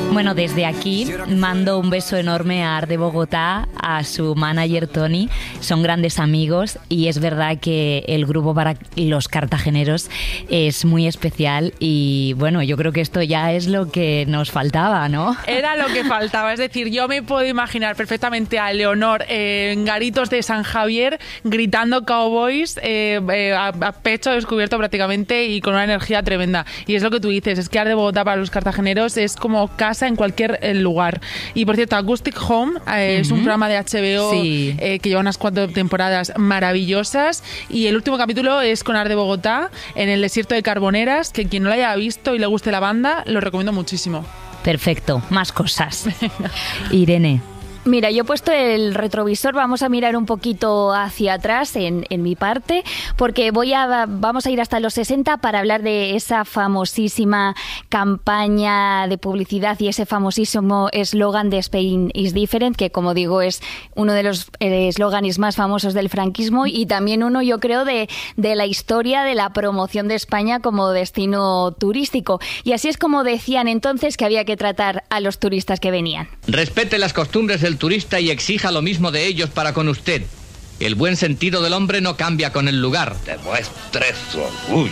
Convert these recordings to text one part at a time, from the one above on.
Bueno, desde aquí mando un beso enorme a Art de Bogotá, a su manager Tony. Son grandes amigos y es verdad que el grupo para los cartageneros es muy especial y bueno, yo creo que esto ya es lo que nos faltaba, ¿no? Era lo que faltaba, es decir, yo me puedo imaginar perfectamente a Leonor en Garitos de San Javier gritando Cowboys a pecho descubierto prácticamente y con una energía tremenda. Y es lo que tú dices, es que Art de Bogotá para los cartageneros es como casa en cualquier lugar. Y por cierto, Acoustic Home es un programa de HBO que lleva unas 4 temporadas maravillosas y el último capítulo es con Art de Bogotá en el desierto de Carboneras, que quien no lo haya visto y le guste la banda, lo recomiendo muchísimo. Perfecto, más cosas. Irene. Mira, yo he puesto el retrovisor, vamos a mirar un poquito hacia atrás en mi parte, porque vamos a ir hasta los 60 para hablar de esa famosísima campaña de publicidad y ese famosísimo eslogan de Spain is Different, que como digo es uno de los eslóganes más famosos del franquismo y también uno, yo creo, de la historia de la promoción de España como destino turístico. Y así es como decían entonces que había que tratar a los turistas que venían. Respete las costumbres del turista y exija lo mismo de ellos para con usted. El buen sentido del hombre no cambia con el lugar. Demuestre su orgullo.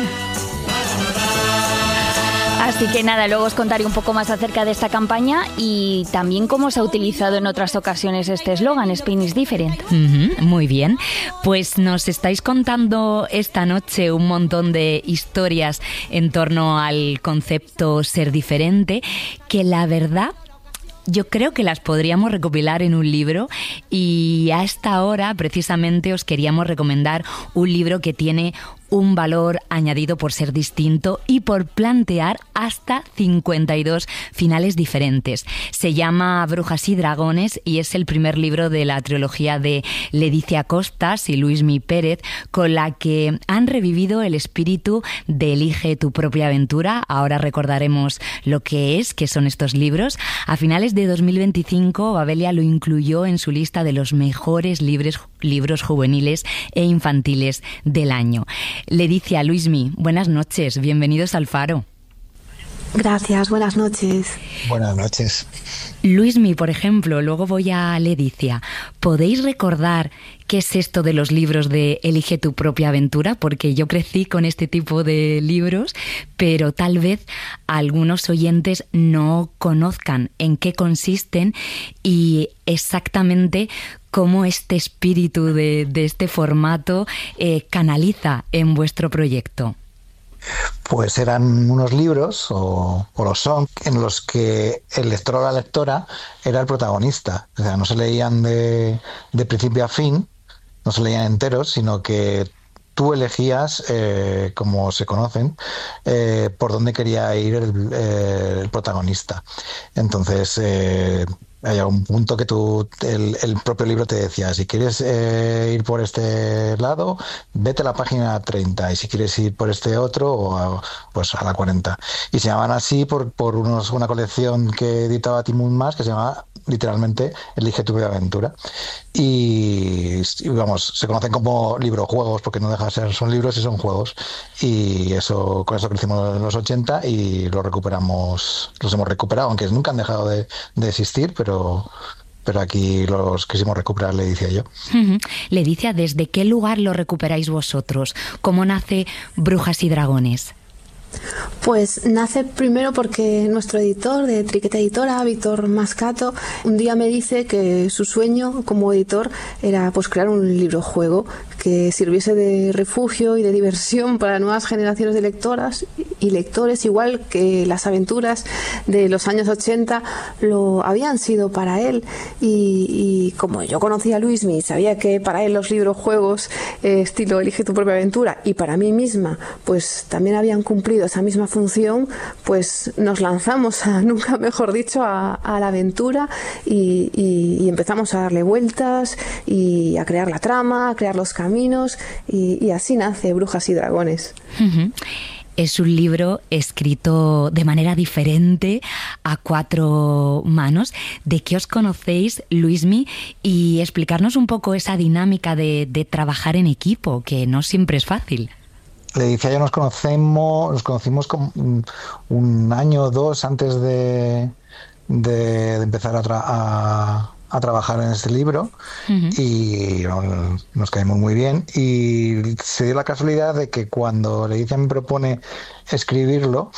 Así que nada, luego os contaré un poco más acerca de esta campaña y también cómo se ha utilizado en otras ocasiones este eslogan, Spain is Different. Muy bien, pues nos estáis contando esta noche un montón de historias en torno al concepto ser diferente, que la verdad yo creo que las podríamos recopilar en un libro y a esta hora precisamente os queríamos recomendar un libro que tiene un valor añadido por ser distinto y por plantear hasta 52 finales diferentes. Se llama Brujas y Dragones y es el primer libro de la trilogía de Leticia Costas y Luismi Pérez, con la que han revivido el espíritu de Elige tu propia aventura. Ahora recordaremos lo que son estos libros. A finales de 2025, Babelia lo incluyó en su lista de los mejores libros juveniles e infantiles del año. Leticia, Luismi, buenas noches, bienvenidos al Faro. Gracias, buenas noches. Buenas noches. Luismi, por ejemplo, luego voy a Leticia. ¿Podéis recordar qué es esto de los libros de Elige tu propia aventura? Porque yo crecí con este tipo de libros, pero tal vez algunos oyentes no conozcan en qué consisten y exactamente cómo este espíritu de este formato canaliza en vuestro proyecto. Pues eran unos libros, o lo son, en los que el lector o la lectora era el protagonista. O sea, no se leían de principio a fin, no se leían enteros, sino que tú elegías, como se conocen, por dónde quería ir el protagonista. Entonces, hay un punto que el propio libro te decía, si quieres ir por este lado, vete a la página 30, y si quieres ir por este otro, pues a la 40. Y se llamaban así por una colección que editaba Timun Mas, que se llama literalmente Elige tu propia aventura. Y vamos, se conocen como librojuegos, porque no deja de ser, son libros y son juegos. Y con eso crecimos en los 80 y los hemos recuperado, aunque nunca han dejado de existir, pero aquí los quisimos recuperar, le decía yo. Leticia, ¿desde qué lugar lo recuperáis vosotros? ¿Cómo nace Brujas y Dragones? Pues nace primero porque nuestro editor de Triqueta Editora, Víctor Mascato, un día me dice que su sueño como editor era pues crear un librojuego que sirviese de refugio y de diversión para nuevas generaciones de lectoras y lectores, igual que las aventuras de los años 80 lo habían sido para él. Y como yo conocía a Luismi, sabía que para él los librojuegos estilo Elige tu propia aventura y para mí misma pues también habían cumplido esa misma función, pues nos lanzamos nunca mejor dicho, a la aventura y empezamos a darle vueltas y a crear la trama, a crear los caminos y así nace Brujas y Dragones. Es un libro escrito de manera diferente, a 4 manos. ¿De qué os conocéis, Luismi? Y explicarnos un poco esa dinámica de trabajar en equipo, que no siempre es fácil. Leticia y yo nos conocimos como un año o 2 antes de de empezar a trabajar en este libro. Uh-huh. Y nos caímos muy bien, y se dio la casualidad de que cuando Leticia me propone escribirlo,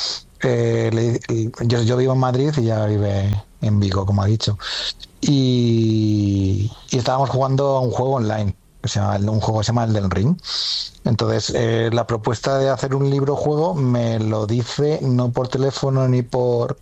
yo vivo en Madrid y ella vive en Vigo, como ha dicho, y estábamos jugando a un juego online, un juego que se llama Elden Ring. Entonces la propuesta de hacer un libro juego me lo dice no por teléfono ni por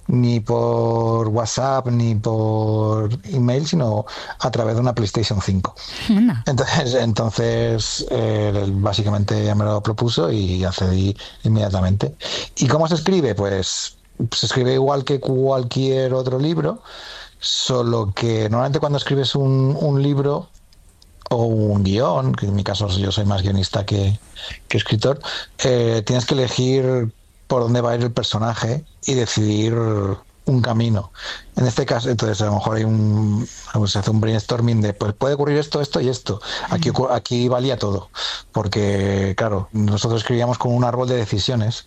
WhatsApp ni por email, sino a través de una PlayStation 5. No. Entonces básicamente ella me lo propuso y accedí inmediatamente. ¿Y cómo se escribe? Pues se escribe igual que cualquier otro libro, solo que normalmente cuando escribes un libro o un guión, que en mi caso yo soy más guionista que escritor, tienes que elegir por dónde va a ir el personaje y decidir un camino. En este caso, entonces a lo mejor se hace un brainstorming de, pues puede ocurrir esto, esto y esto. Aquí valía todo, porque claro, nosotros escribíamos con un árbol de decisiones,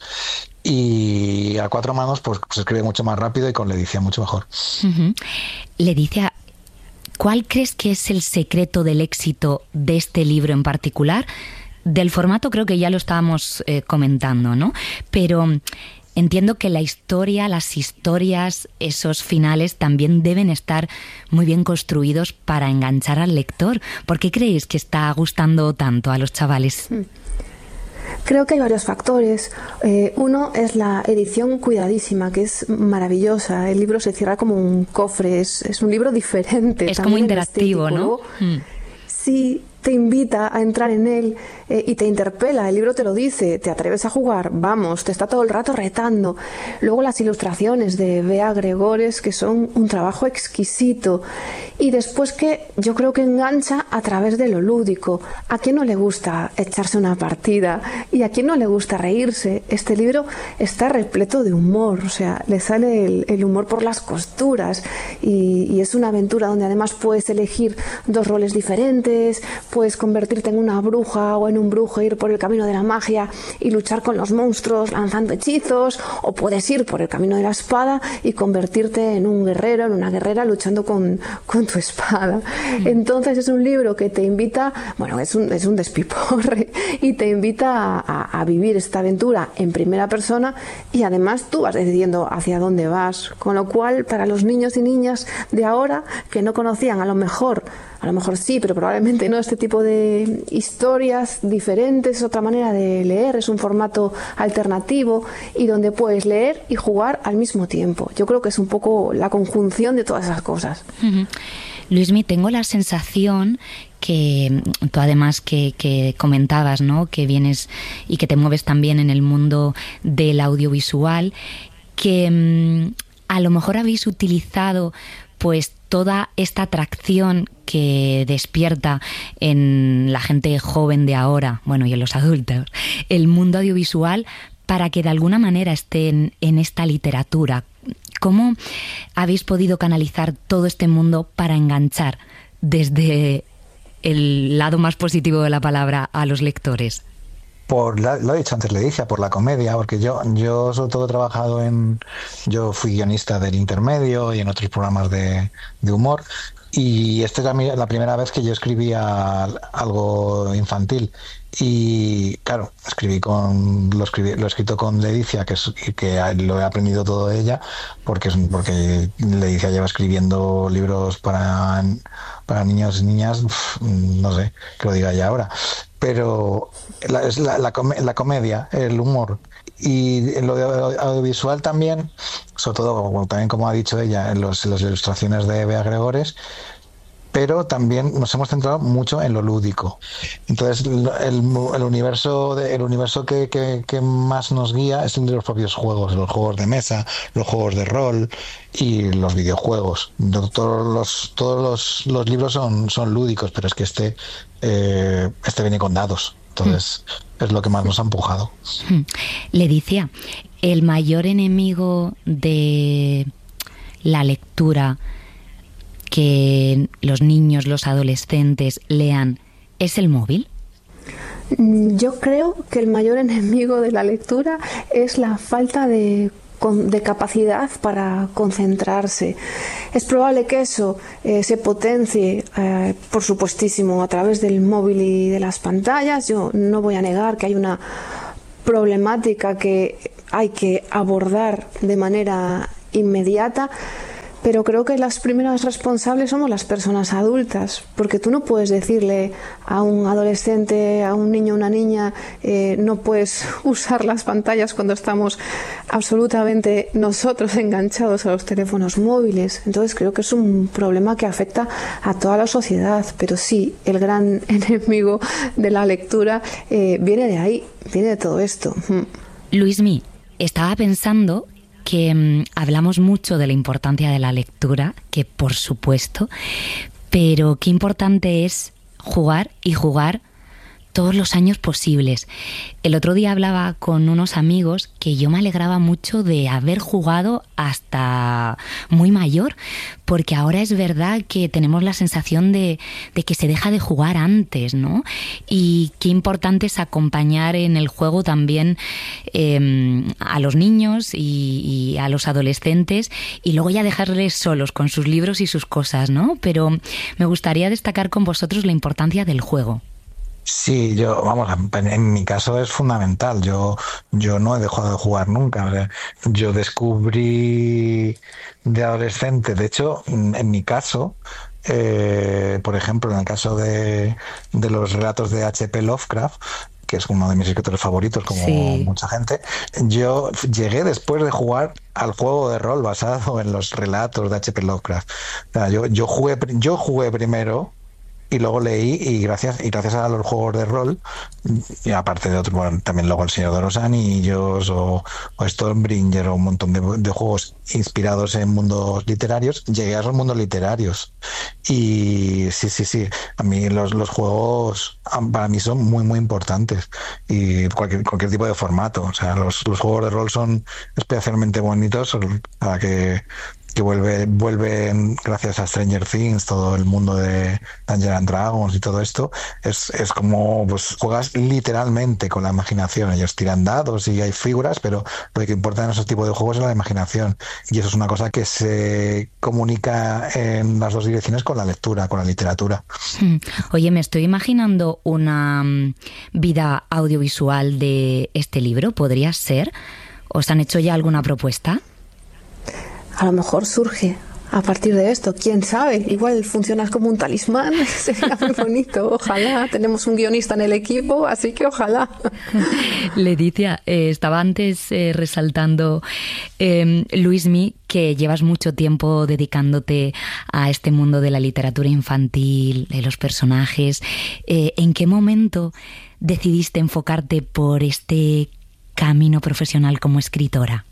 y a cuatro manos pues se escribe mucho más rápido y con Leticia mucho mejor. Uh-huh. Leticia, ¿cuál crees que es el secreto del éxito de este libro en particular? Del formato creo que ya lo estábamos comentando, ¿no? Pero entiendo que la historia, las historias, esos finales también deben estar muy bien construidos para enganchar al lector. ¿Por qué creéis que está gustando tanto a los chavales? Creo que hay varios factores. Uno es la edición cuidadísima, que es maravillosa. El libro se cierra como un cofre, es un libro diferente. Es como interactivo, ¿no? Sí, te invita a entrar en él y te interpela. El libro te lo dice, te atreves a jugar, vamos, te está todo el rato retando. Luego las ilustraciones de Bea Gregores, que son un trabajo exquisito. Y después que yo creo que engancha a través de lo lúdico. ¿A quién no le gusta echarse una partida? ¿Y a quién no le gusta reírse? Este libro está repleto de humor, o sea, le sale el humor por las costuras, y es una aventura donde además puedes elegir dos roles diferentes, puedes convertirte en una bruja o en un brujo, ir por el camino de la magia y luchar con los monstruos lanzando hechizos, o puedes ir por el camino de la espada y convertirte en un guerrero, en una guerrera luchando con tu espada. Entonces es un libro que te invita, bueno, es un despiporre, y te invita a vivir esta aventura en primera persona, y además tú vas decidiendo hacia dónde vas, con lo cual para los niños y niñas de ahora que no conocían, a lo mejor sí, pero probablemente no, este tipo de historias diferentes, es otra manera de leer, es un formato alternativo y donde puedes leer y jugar al mismo tiempo. Yo creo que es un poco la conjunción de todas esas cosas. Uh-huh. Luismi, tengo la sensación que tú además que comentabas, ¿no?, que vienes y que te mueves también en el mundo del audiovisual, que a lo mejor habéis utilizado pues toda esta atracción que despierta en la gente joven de ahora, bueno, y en los adultos, el mundo audiovisual, para que de alguna manera estén en esta literatura. ¿Cómo habéis podido canalizar todo este mundo para enganchar desde el lado más positivo de la palabra a los lectores? Lo he dicho antes, Leticia, por la comedia, porque yo sobre todo he trabajado yo fui guionista del Intermedio y en otros programas de humor, y esta es la primera vez que yo escribía algo infantil. Y claro, lo he escrito con Leticia, que lo he aprendido todo de ella, porque Leticia lleva escribiendo libros para niños y niñas, no sé que lo diga ya ahora, pero la comedia, el humor, y en lo audiovisual también, sobre todo, también como ha dicho ella, en las ilustraciones de Bea Gregores, pero también nos hemos centrado mucho en lo lúdico. Entonces el universo que más nos guía es el de los propios juegos, los juegos de mesa, los juegos de rol y los videojuegos. Todos los libros son lúdicos, pero es que este viene con dados. Entonces es lo que más nos ha empujado. Leticia, el mayor enemigo de la lectura que los niños, los adolescentes lean, ¿es el móvil? Yo creo que el mayor enemigo de la lectura es la falta de de capacidad para concentrarse. Es probable que eso se potencie, por supuestísimo, a través del móvil y de las pantallas. Yo no voy a negar que hay una problemática que hay que abordar de manera inmediata, pero creo que las primeras responsables somos las personas adultas, porque tú no puedes decirle a un adolescente, a un niño o una niña, no puedes usar las pantallas cuando estamos absolutamente nosotros enganchados a los teléfonos móviles. Entonces creo que es un problema que afecta a toda la sociedad, pero sí, el gran enemigo de la lectura viene de ahí, viene de todo esto. Luismi, estaba pensando que hablamos mucho de la importancia de la lectura, que por supuesto, pero qué importante es jugar y jugar todos los años posibles. El otro día hablaba con unos amigos que yo me alegraba mucho de haber jugado hasta muy mayor, porque ahora es verdad que tenemos la sensación de que se deja de jugar antes, ¿no? Y qué importante es acompañar en el juego también a los niños y a los adolescentes, y luego ya dejarles solos con sus libros y sus cosas, ¿no? Pero me gustaría destacar con vosotros la importancia del juego. Sí, en mi caso es fundamental. Yo no he dejado de jugar nunca. O sea, yo descubrí de adolescente, de hecho, en mi caso, por ejemplo, en el caso de los relatos de H.P. Lovecraft, que es uno de mis escritores favoritos, como mucha gente, yo llegué después de jugar al juego de rol basado en los relatos de H.P. Lovecraft. O sea, yo jugué primero y luego leí, y gracias a los juegos de rol, y aparte de otros, bueno, también luego El Señor de los Anillos o Stormbringer o un montón de juegos inspirados en mundos literarios, llegué a esos mundos literarios. Y sí, a mí los juegos para mí son muy muy importantes, y cualquier tipo de formato. O sea, los juegos de rol son especialmente bonitos, para que vuelven gracias a Stranger Things, todo el mundo de Dungeons and Dragons y todo esto. Es como, pues, juegas literalmente con la imaginación. Ellos tiran dados y hay figuras, pero lo que importa en esos tipos de juegos es la imaginación, y eso es una cosa que se comunica en las dos direcciones con la lectura, con la literatura. Oye, me estoy imaginando una vida audiovisual de este libro. ¿Podría ser? ¿Os han hecho ya alguna propuesta? A lo mejor surge a partir de esto, quién sabe, igual funcionas como un talismán, sería muy bonito, ojalá. Tenemos un guionista en el equipo, así que ojalá. Leticia, estaba antes resaltando, Luismi, que llevas mucho tiempo dedicándote a este mundo de la literatura infantil, de los personajes. ¿En qué momento decidiste enfocarte por este camino profesional como escritora?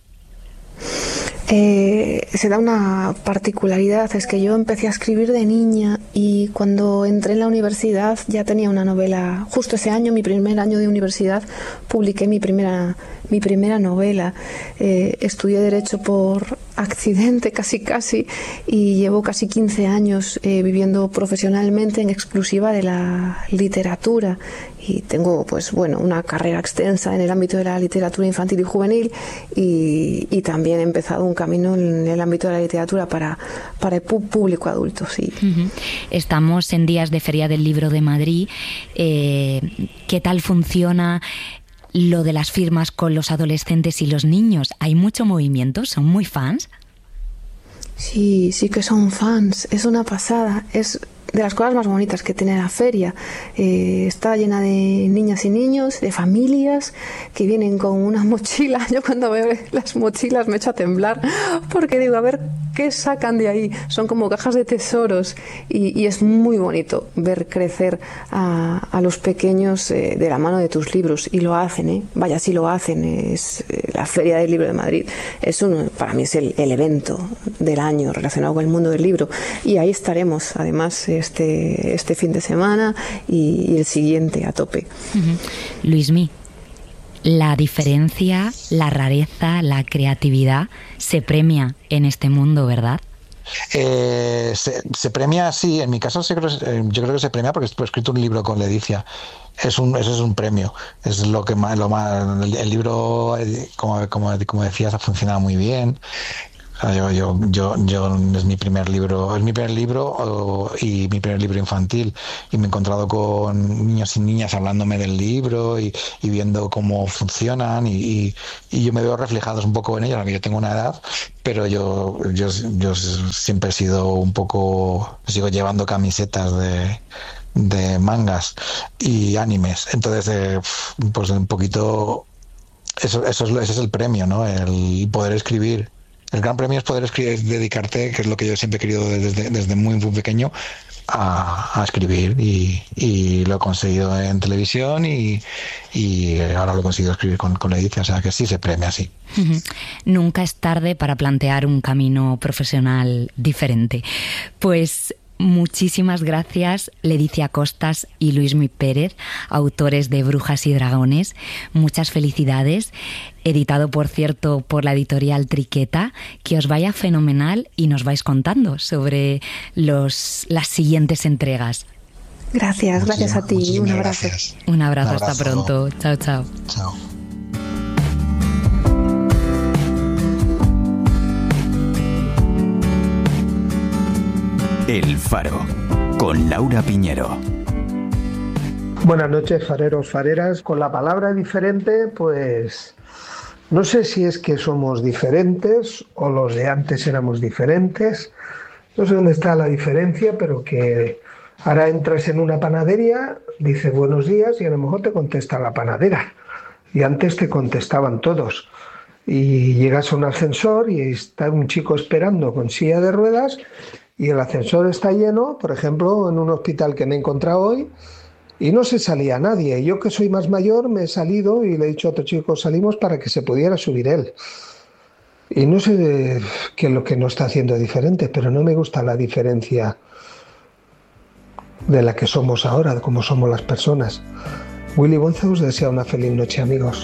Se da una particularidad, es que yo empecé a escribir de niña, y cuando entré en la universidad ya tenía una novela. Justo ese año, mi primer año de universidad, publiqué mi primera novela. Estudié Derecho por accidente casi, y llevo casi 15 años viviendo profesionalmente en exclusiva de la literatura, y tengo, pues bueno, una carrera extensa en el ámbito de la literatura infantil y juvenil, y también he empezado un camino en el ámbito de la literatura para el público adulto, sí. Estamos en días de Feria del Libro de Madrid. ¿Qué tal funciona lo de las firmas con los adolescentes y los niños? ¿Hay mucho movimiento? ¿Son muy fans? Sí que son fans. Es una pasada. Es de las cosas más bonitas que tiene la feria. Está llena de niñas y niños, de familias que vienen con una mochila. Yo cuando veo las mochilas me echo a temblar, porque digo, a ver qué sacan de ahí. Son como cajas de tesoros, y es muy bonito ver crecer a los pequeños de la mano de tus libros, y lo hacen, Vaya, sí lo hacen. Es la Feria del Libro de Madrid. Para mí es el evento del año relacionado con el mundo del libro, y ahí estaremos además este fin de semana y el siguiente a tope. Luismi, la diferencia, la rareza, la creatividad se premia en este mundo, ¿verdad? Se premia, sí, en mi caso yo creo que se premia porque he escrito un libro con Ledicia. Eso es un premio. Es lo más, el libro, como decías, ha funcionado muy bien. Yo es mi primer libro y mi primer libro infantil, y me he encontrado con niños y niñas hablándome del libro y viendo cómo funcionan, y yo me veo reflejados un poco en ellos, aunque yo tengo una edad, pero yo siempre he sido un poco, sigo llevando camisetas de mangas y animes, entonces pues un poquito ese es el premio, ¿no? El poder escribir. El gran premio es poder escribir, es dedicarte, que es lo que yo siempre he querido desde muy, muy pequeño, a escribir, y lo he conseguido en televisión y ahora lo he conseguido escribir con la edición, o sea que sí se premia, sí. Nunca es tarde para plantear un camino profesional diferente. Pues muchísimas gracias, Ledicia Costas y Luismi Pérez, autores de Brujas y Dragones. Muchas felicidades. Editado, por cierto, por la editorial Triqueta. Que os vaya fenomenal y nos vais contando sobre las siguientes entregas. Gracias a ti. Un abrazo. Un abrazo, hasta pronto. Chao, chao. Chao. El Faro, con Laura Piñero. Buenas noches, fareros, fareras. Con la palabra diferente, pues no sé si es que somos diferentes o los de antes éramos diferentes. No sé dónde está la diferencia, pero que ahora entras en una panadería, dices buenos días y a lo mejor te contesta la panadera. Y antes te contestaban todos. Y llegas a un ascensor y está un chico esperando con silla de ruedas y el ascensor está lleno, por ejemplo, en un hospital que me he encontrado hoy, y no se salía nadie. Yo, que soy más mayor, me he salido y le he dicho a otro chico, salimos para que se pudiera subir él. Y no sé qué es lo que nos está haciendo diferente, pero no me gusta la diferencia de la que somos ahora, de cómo somos las personas. Willy Bonzo os desea una feliz noche, amigos.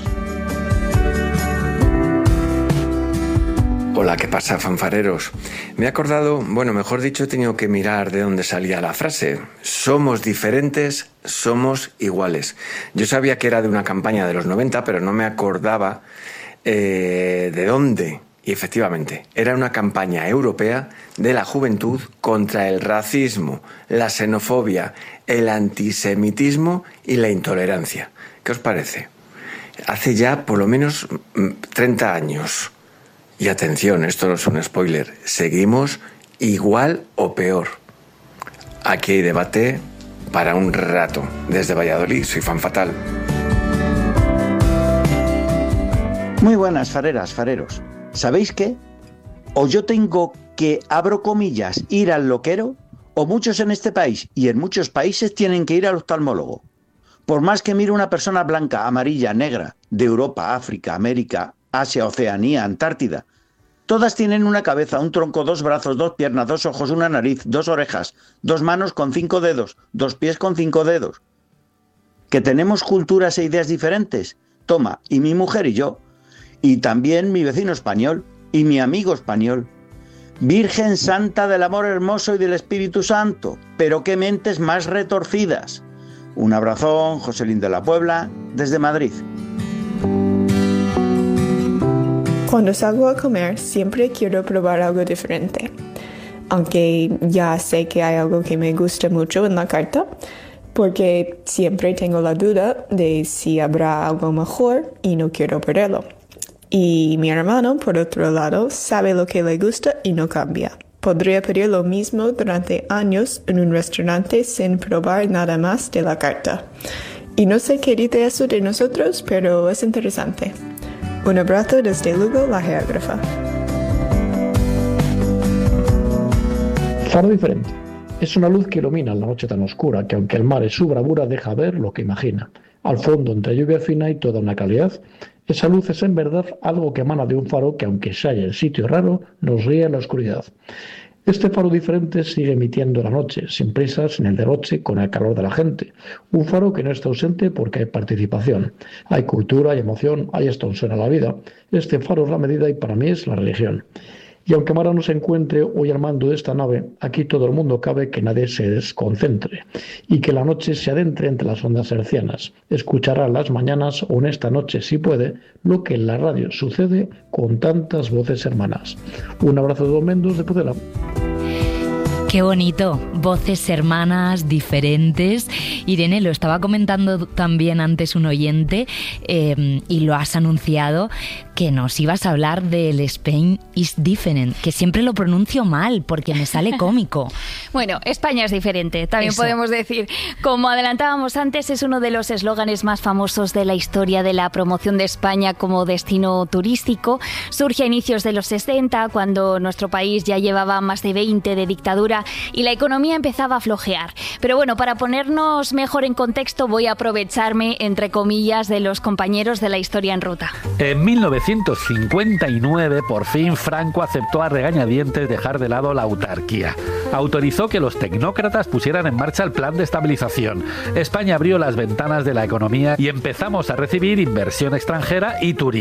Hola, ¿qué pasa, fanfareros? Me he acordado, mejor dicho, he tenido que mirar de dónde salía la frase. Somos diferentes, somos iguales. Yo sabía que era de una campaña de los 90, pero no me acordaba de dónde. Y efectivamente, era una campaña europea de la juventud contra el racismo, la xenofobia, el antisemitismo y la intolerancia. ¿Qué os parece? Hace ya por lo menos 30 años. Y atención, esto no es un spoiler, seguimos igual o peor. Aquí hay debate para un rato. Desde Valladolid, soy Fan Fatal. Muy buenas, fareras, fareros. ¿Sabéis qué? O yo tengo que, abro comillas, ir al loquero, o muchos en este país y en muchos países tienen que ir al oftalmólogo. Por más que mire una persona blanca, amarilla, negra, de Europa, África, América, Asia, Oceanía, Antártida, todas tienen una cabeza, un tronco, 2 brazos, 2 piernas, 2 ojos, una nariz, 2 orejas, 2 manos con 5 dedos, 2 pies con 5 dedos. ¿Que tenemos culturas e ideas diferentes? Toma, y mi mujer y yo, y también mi vecino español, y mi amigo español. Virgen Santa del Amor Hermoso y del Espíritu Santo, pero qué mentes más retorcidas. Un abrazón, Joselín de la Puebla, desde Madrid. Cuando salgo a comer, siempre quiero probar algo diferente. Aunque ya sé que hay algo que me gusta mucho en la carta, porque siempre tengo la duda de si habrá algo mejor y no quiero perderlo. Y mi hermano, por otro lado, sabe lo que le gusta y no cambia. Podría pedir lo mismo durante años en un restaurante sin probar nada más de la carta. Y no sé qué dice eso de nosotros, pero es interesante. Un abrazo desde Lugo, la geógrafa. Faro diferente. Es una luz que ilumina la noche tan oscura que, aunque el mar es su bravura, deja ver lo que imagina. Al fondo, entre lluvia fina y toda una calidad, esa luz es en verdad algo que emana de un faro que, aunque se halla en sitio raro, nos ríe en la oscuridad. Este faro diferente sigue emitiendo la noche, sin prisas, sin el derroche, con el calor de la gente. Un faro que no está ausente porque hay participación. Hay cultura, hay emoción, hay extensión a la vida. Este faro es la medida y para mí es la religión. Y aunque Mara no se encuentre hoy al mando de esta nave, aquí todo el mundo cabe que nadie se desconcentre y que la noche se adentre entre las ondas hercianas. Escuchará las mañanas o en esta noche, si puede, lo que en la radio sucede con tantas voces hermanas. Un abrazo de Don Mendos de Pucela. Qué bonito, voces hermanas diferentes. Irene, lo estaba comentando también antes un oyente y lo has anunciado, que nos ibas a hablar del Spain is different, que siempre lo pronuncio mal porque me sale cómico. Bueno, España es diferente, también eso podemos decir. Como adelantábamos antes, es uno de los eslóganes más famosos de la historia de la promoción de España como destino turístico. Surge a inicios de los 60, cuando nuestro país ya llevaba más de 20 de dictadura y la economía empezaba a flojear. Pero bueno, para ponernos mejor en contexto, voy a aprovecharme, entre comillas, de los compañeros de la historia en ruta. En 1959, por fin, Franco aceptó a regañadientes dejar de lado la autarquía. Autorizó que los tecnócratas pusieran en marcha el plan de estabilización. España abrió las ventanas de la economía y empezamos a recibir inversión extranjera y turismo.